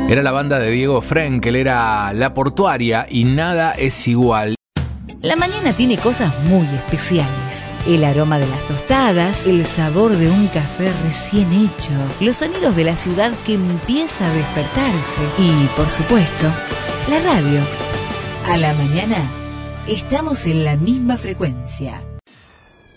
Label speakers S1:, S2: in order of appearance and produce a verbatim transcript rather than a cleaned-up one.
S1: Era la banda de Diego Frenkel, era La Portuaria y Nada es igual.
S2: La mañana tiene cosas muy especiales. El aroma de las tostadas, el sabor de un café recién hecho, los sonidos de la ciudad que empieza a despertarse y, por supuesto, la radio. A la mañana estamos en la misma frecuencia.